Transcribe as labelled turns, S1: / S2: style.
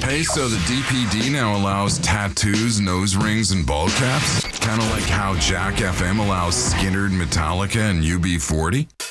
S1: Hey, so the DPD now allows tattoos, nose rings, and ball caps? Kind of like how Jack FM allows Skynyrd, Metallica, and UB40?